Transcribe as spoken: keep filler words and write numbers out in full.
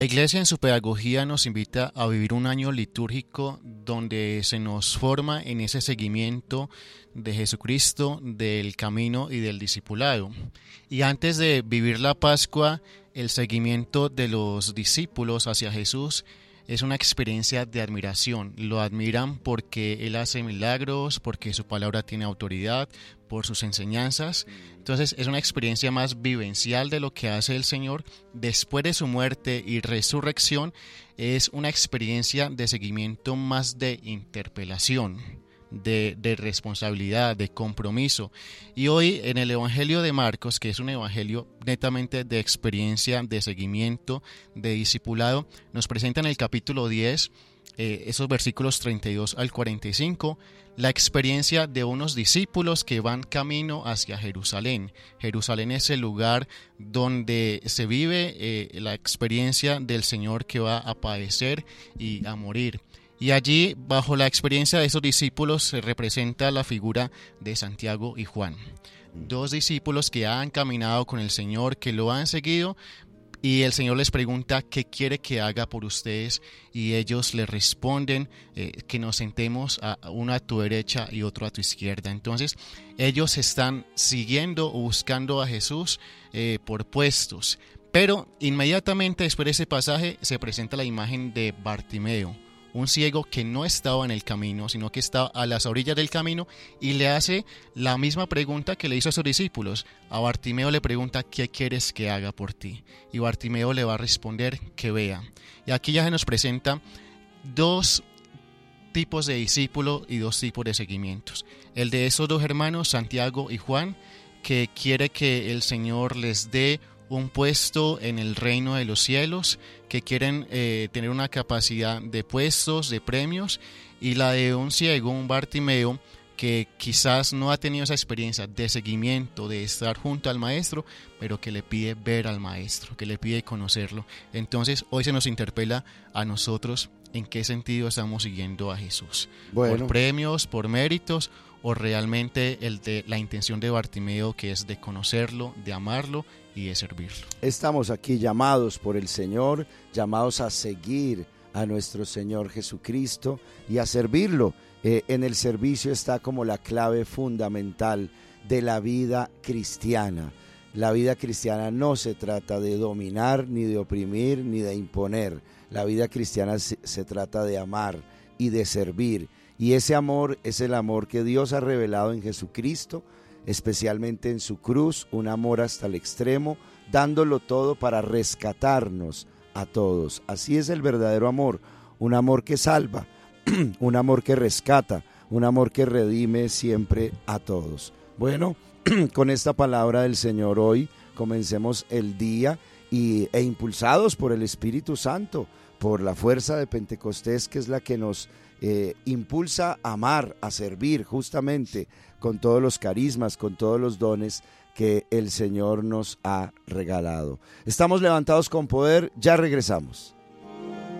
La Iglesia en su pedagogía nos invita a vivir un año litúrgico donde se nos forma en ese seguimiento de Jesucristo, del camino y del discipulado. Y antes de vivir la Pascua, el seguimiento de los discípulos hacia Jesús es una experiencia de admiración. Lo admiran porque Él hace milagros, porque su palabra tiene autoridad, por sus enseñanzas. Entonces es una experiencia más vivencial de lo que hace el Señor. Después de su muerte y resurrección, es una experiencia de seguimiento más de interpelación, de, de responsabilidad, de compromiso. Y hoy en el Evangelio de Marcos, que es un evangelio netamente de experiencia, de seguimiento, de discipulado, nos presenta en el capítulo diez, eh, esos versículos treinta y dos al cuarenta y cinco, la experiencia de unos discípulos que van camino hacia Jerusalén. Jerusalén es el lugar donde se vive eh, la experiencia del Señor que va a padecer y a morir. Y allí, bajo la experiencia de esos discípulos, se representa la figura de Santiago y Juan. Dos discípulos que han caminado con el Señor, que lo han seguido, y el Señor les pregunta qué quiere que haga por ustedes, y ellos le responden eh, que nos sentemos a uno a tu derecha y otro a tu izquierda. Entonces ellos están siguiendo o buscando a Jesús eh, por puestos, pero inmediatamente después de ese pasaje se presenta la imagen de Bartimeo, un ciego que no estaba en el camino, sino que estaba a las orillas del camino, y le hace la misma pregunta que le hizo a sus discípulos. A Bartimeo le pregunta: ¿qué quieres que haga por ti? Y Bartimeo le va a responder que vea. Y aquí ya se nos presenta dos tipos de discípulos y dos tipos de seguimientos. El de esos dos hermanos, Santiago y Juan, que quiere que el Señor les dé un puesto en el reino de los cielos, que quieren eh, tener una capacidad de puestos, de premios, y la de un ciego, un Bartimeo, que quizás no ha tenido esa experiencia de seguimiento, de estar junto al maestro, pero que le pide ver al maestro, que le pide conocerlo. Entonces hoy se nos interpela a nosotros en qué sentido estamos siguiendo a Jesús. Bueno. ¿Por premios, por méritos, o realmente el de la intención de Bartimeo, que es de conocerlo, de amarlo y de servirlo? Estamos aquí llamados por el Señor, llamados a seguir a nuestro Señor Jesucristo y a servirlo. Eh, en el servicio está como la clave fundamental de la vida cristiana. La vida cristiana no se trata de dominar, ni de oprimir, ni de imponer. La vida cristiana se, se trata de amar y de servir. Y ese amor es el amor que Dios ha revelado en Jesucristo, especialmente en su cruz, un amor hasta el extremo, dándolo todo para rescatarnos a todos. Así es el verdadero amor, un amor que salva, un amor que rescata, un amor que redime siempre a todos. Bueno, con esta palabra del Señor hoy comencemos el día y, e impulsados por el Espíritu Santo, por la fuerza de Pentecostés, que es la que nos eh, impulsa a amar, a servir justamente con todos los carismas, con todos los dones que el Señor nos ha regalado. Estamos levantados con poder, ya regresamos.